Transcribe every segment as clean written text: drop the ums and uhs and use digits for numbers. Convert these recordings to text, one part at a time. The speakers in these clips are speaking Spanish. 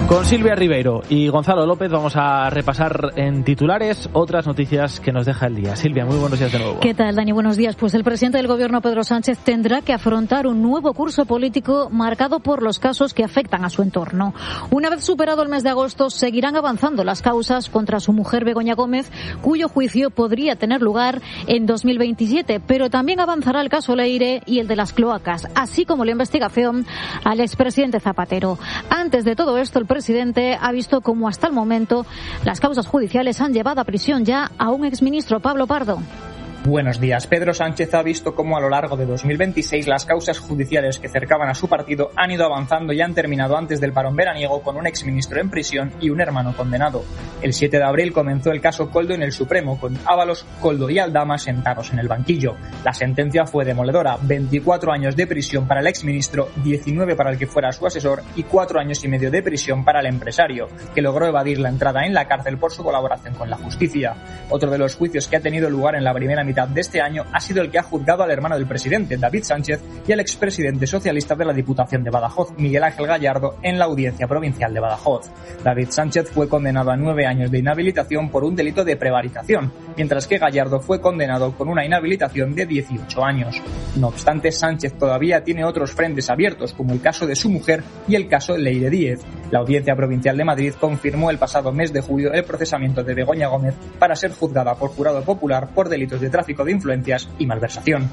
Con Silvia Ribeiro y Gonzalo López vamos a repasar en titulares otras noticias que nos deja el día. Silvia, muy buenos días de nuevo. ¿Qué tal, Dani? Buenos días. Pues el presidente del Gobierno, Pedro Sánchez, tendrá que afrontar un nuevo curso político marcado por los casos que afectan a su entorno. Una vez superado el mes de agosto, seguirán avanzando las causas contra su mujer Begoña Gómez, cuyo juicio podría tener lugar en 2027, pero también avanzará el caso Leire y el de las cloacas, así como la investigación al expresidente Zapatero. Antes de todo esto, el presidente ha visto cómo hasta el momento las causas judiciales han llevado a prisión ya a un exministro, Pablo Pardo. Buenos días. Pedro Sánchez ha visto cómo a lo largo de 2026 las causas judiciales que cercaban a su partido han ido avanzando y han terminado antes del parón veraniego con un exministro en prisión y un hermano condenado. El 7 de abril comenzó el caso Koldo en el Supremo, con Ábalos, Koldo y Aldama sentados en el banquillo. La sentencia fue demoledora: 24 años de prisión para el exministro, 19 para el que fuera su asesor y 4 años y medio de prisión para el empresario, que logró evadir la entrada en la cárcel por su colaboración con la justicia. Otro de los juicios que ha tenido lugar en la primera mitad de este año ha sido el que ha juzgado al hermano del presidente, David Sánchez, y al expresidente socialista de la Diputación de Badajoz, Miguel Ángel Gallardo, en la Audiencia Provincial de Badajoz. David Sánchez fue condenado a 9 años de inhabilitación por un delito de prevaricación, mientras que Gallardo fue condenado con una inhabilitación de 18 años. No obstante, Sánchez todavía tiene otros frentes abiertos, como el caso de su mujer y el caso Leire Díez. La Audiencia Provincial de Madrid confirmó el pasado mes de julio el procesamiento de Begoña Gómez para ser juzgada por jurado popular por delitos de tráfico de influencias y malversación.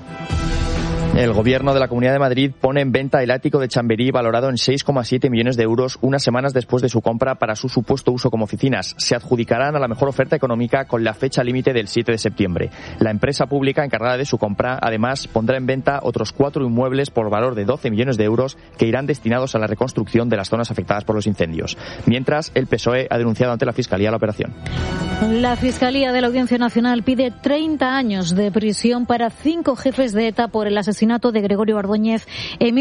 El Gobierno de la Comunidad de Madrid pone en venta el ático de Chamberí valorado en 6,7 millones de euros unas semanas después de su compra para su supuesto uso como oficinas. Se adjudicarán a la mejor oferta económica con la fecha límite del 7 de septiembre. La empresa pública encargada de su compra, además, pondrá en venta otros 4 inmuebles por valor de 12 millones de euros que irán destinados a la reconstrucción de las zonas afectadas por los incendios. Mientras, el PSOE ha denunciado ante la Fiscalía la operación. La Fiscalía de la Audiencia Nacional pide 30 años de prisión para 5 jefes de ETA por el asesinato de Gregorio Ordóñez en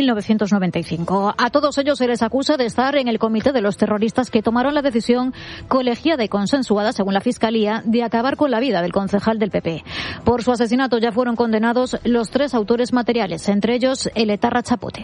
1995. A todos ellos se les acusa de estar en el comité de los terroristas que tomaron la decisión colegiada y consensuada, según la Fiscalía, de acabar con la vida del concejal del PP. Por su asesinato ya fueron condenados los 3 autores materiales, entre ellos el etarra Chapote.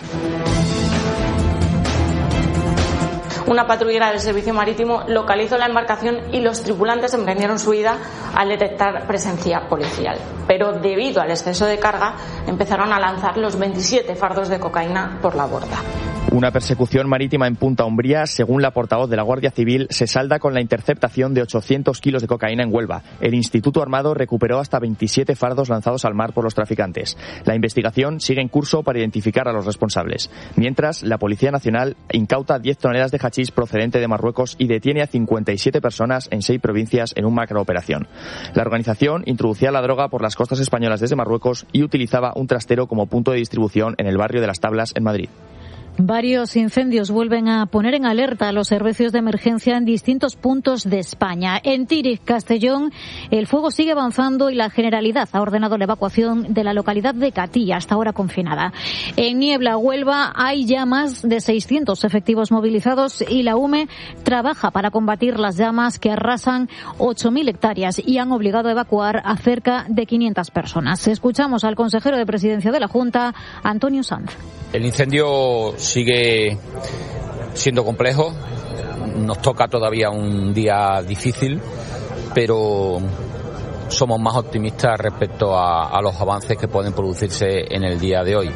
Una patrullera del Servicio Marítimo localizó la embarcación y los tripulantes emprendieron su huida al detectar presencia policial. Pero debido al exceso de carga, empezaron a lanzar los 27 fardos de cocaína por la borda. Una persecución marítima en Punta Umbría, según la portavoz de la Guardia Civil, se salda con la interceptación de 800 kilos de cocaína en Huelva. El Instituto Armado recuperó hasta 27 fardos lanzados al mar por los traficantes. La investigación sigue en curso para identificar a los responsables. Mientras, la Policía Nacional incauta 10 toneladas de hachís procedente de Marruecos y detiene a 57 personas en 6 provincias en una macrooperación. La organización introducía la droga por las costas españolas desde Marruecos y utilizaba un trastero como punto de distribución en el barrio de Las Tablas, en Madrid. Varios incendios vuelven a poner en alerta a los servicios de emergencia en distintos puntos de España. En Tíriz, Castellón, el fuego sigue avanzando y la Generalidad ha ordenado la evacuación de la localidad de Catilla, hasta ahora confinada. En Niebla, Huelva, hay ya más de 600 efectivos movilizados y la UME trabaja para combatir las llamas que arrasan 8.000 hectáreas y han obligado a evacuar a cerca de 500 personas. Escuchamos al consejero de Presidencia de la Junta, Antonio Sanz. El incendio sigue siendo complejo, nos toca todavía un día difícil, pero somos más optimistas respecto a los avances que pueden producirse en el día de hoy.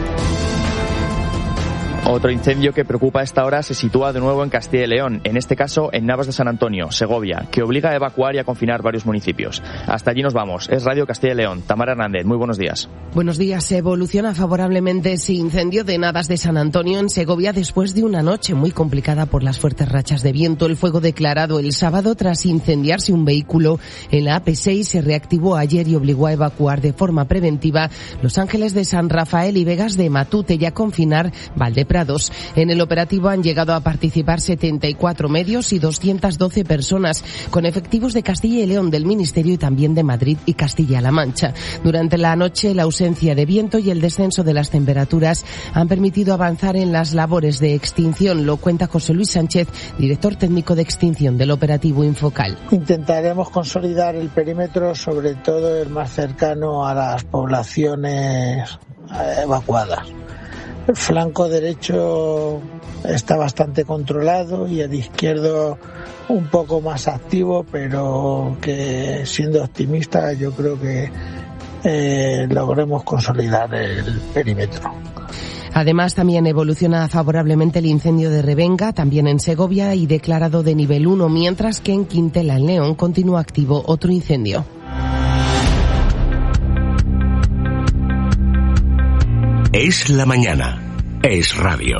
Otro incendio que preocupa a esta hora se sitúa de nuevo en Castilla y León, en este caso en Navas de San Antonio, Segovia, que obliga a evacuar y a confinar varios municipios. Hasta allí nos vamos. Es Radio Castilla y León. Tamara Hernández, muy buenos días. Buenos días. Evoluciona favorablemente ese incendio de Navas de San Antonio en Segovia después de una noche muy complicada por las fuertes rachas de viento. El fuego declarado el sábado tras incendiarse un vehículo en la AP6 se reactivó ayer y obligó a evacuar de forma preventiva Los Ángeles de San Rafael y Vegas de Matute y a confinar Valdeprados. En el operativo han llegado a participar 74 medios y 212 personas, con efectivos de Castilla y León, del Ministerio y también de Madrid y Castilla-La Mancha. Durante la noche, la ausencia de viento y el descenso de las temperaturas han permitido avanzar en las labores de extinción. Lo cuenta José Luis Sánchez, director técnico de extinción del operativo Infocal. Intentaremos consolidar el perímetro, sobre todo el más cercano a las poblaciones evacuadas. El flanco derecho está bastante controlado y el izquierdo un poco más activo, pero que siendo optimista yo creo que logremos consolidar el perímetro. Además, también evoluciona favorablemente el incendio de Revenga, también en Segovia, y declarado de nivel 1, mientras que en Quintela, en León, continúa activo otro incendio. Es la mañana. Es radio.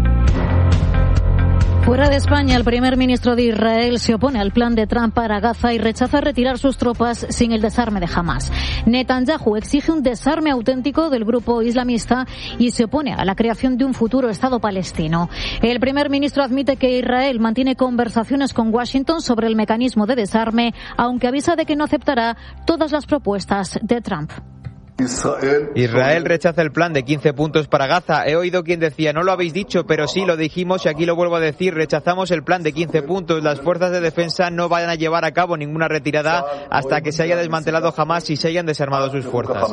Fuera de España, el primer ministro de Israel se opone al plan de Trump para Gaza y rechaza retirar sus tropas sin el desarme de Hamás. Netanyahu exige un desarme auténtico del grupo islamista y se opone a la creación de un futuro Estado palestino. El primer ministro admite que Israel mantiene conversaciones con Washington sobre el mecanismo de desarme, aunque avisa de que no aceptará todas las propuestas de Trump. Israel rechaza el plan de 15 puntos para Gaza. He oído quien decía, no lo habéis dicho, pero sí, lo dijimos y aquí lo vuelvo a decir. Rechazamos el plan de 15 puntos. Las fuerzas de defensa no van a llevar a cabo ninguna retirada hasta que se haya desmantelado Hamás y se hayan desarmado sus fuerzas.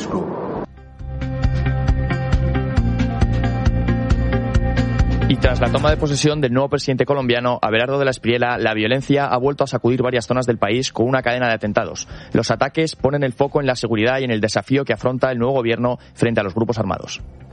Y tras la toma de posesión del nuevo presidente colombiano, Abelardo de la Espriella, la violencia ha vuelto a sacudir varias zonas del país con una cadena de atentados. Los ataques ponen el foco en la seguridad y en el desafío que afronta el nuevo gobierno frente a los grupos armados.